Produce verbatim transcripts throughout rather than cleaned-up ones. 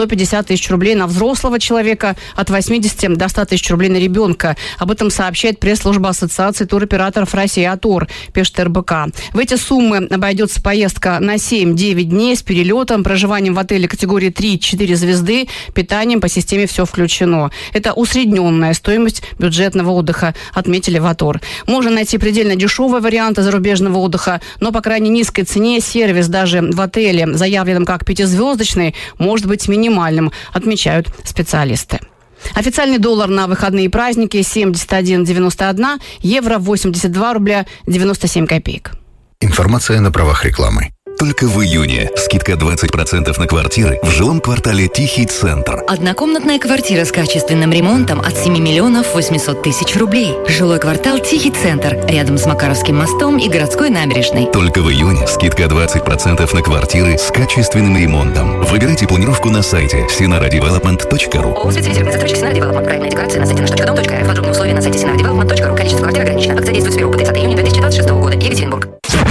сто пятьдесят тысяч рублей на взрослого человека, от восьмидесяти до ста тысяч рублей на ребенка. Об этом сообщает пресс-служба Ассоциации туроператоров России «АТУР», пишет эр бэ ка. В эти суммы обойдется поездка на семь-девять дней с перелетом, проживанием в отеле категории три-четыре звезды, питанием по системе «Все включено». Это усредненная стоимость бюджетного отдыха, отметили в АТУР. Можно найти предельно дешевые варианты зарубежного отдыха, но по крайне низкой цене сервис даже в отеле, заявленном как пятизвездочный, может быть минимальным, отмечают специалисты. Официальный доллар на выходные праздники семьдесят один девяносто один, евро восемьдесят два рубля девяносто семь копеек. Информация на правах рекламы. Только в июне скидка двадцать процентов на квартиры в жилом квартале «Тихий центр». Однокомнатная квартира с качественным ремонтом от семи миллионов восемьсот тысяч рублей. Жилой квартал «Тихий центр» рядом с Макаровским мостом и городской набережной. Только в июне скидка двадцать процентов на квартиры с качественным ремонтом. Выбирайте планировку на сайте синара девелопмент точка ру. ООО «Специфицированный застройщик Синара Девелопмент». Проектная декларация на сайте наш точка дом точка эр. Подробные условия на сайте синара девелопмент точка ру. Количество квартир ограничено. Акция действует с первого по тридцатое июня две тысячи двадцать шестого года. Екатеринбург.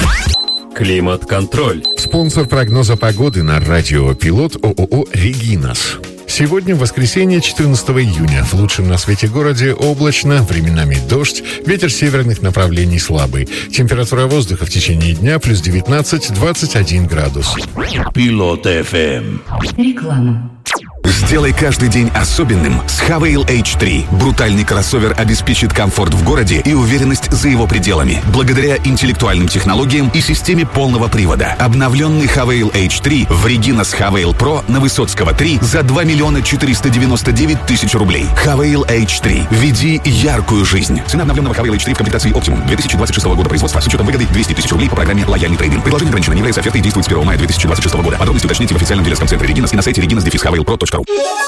Климат-контроль. Спонсор прогноза погоды на радио «Пилот» ООО «Регинас». Сегодня, в воскресенье, четырнадцатого июня, в лучшем на свете городе облачно, временами дождь, ветер северных направлений слабый. Температура воздуха в течение дня плюс девятнадцать - двадцать один градус. Пилот эф эм. Реклама. Сделай каждый день особенным с Хавейл эйч три. Брутальный кроссовер обеспечит комфорт в городе и уверенность за его пределами. Благодаря интеллектуальным технологиям и системе полного привода. Обновленный Хавейл эйч три в Регинас Хавейл Про на Высоцкого три за два миллиона четыреста девяносто девять тысяч рублей. Хавейл эйч три. Веди яркую жизнь. Цена обновленного Хавейл эйч три в комплектации Optimum две тысячи двадцать шестого года производства с учетом выгоды двести тысяч рублей по программе «Лояльный трейдинг». Предложение ограничено, не является офертой и действует с первого мая две тысячи двадцать шестого года. Подробности уточните в официальном дилерском центре Регинас и на сайте регинас дефис хавейл про точка ру.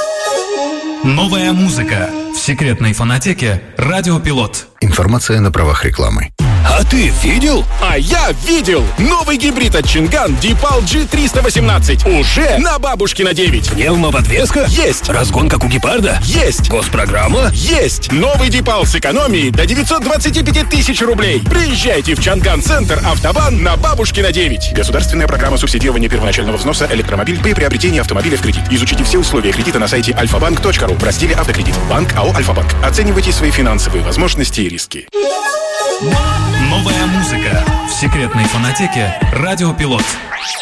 Новая музыка в секретной фонотеке «Радио Пилот». Информация на правах рекламы. А ты видел? А я видел! Новый гибрид от Чинган Дипал джи триста восемнадцать уже на Бабушкина девять. Пневмоподвеска? Есть! Разгон как у гепарда? Есть! Госпрограмма? Есть! Новый Дипал с экономией до девятьсот двадцать пять тысяч рублей. Приезжайте в Чанган-центр Автобан на Бабушкина девять. Государственная программа субсидирования первоначального взноса «Электромобиль» при приобретении автомобиля в кредит. Изучите все условия кредита на сайте альфа-банк точка ру в разделе «Автокредит». Банк АО «Альфа-банк». Оценивайте свои финансовые возможности и риски. Новая музыка в секретной фонотеке «Радио Пилот».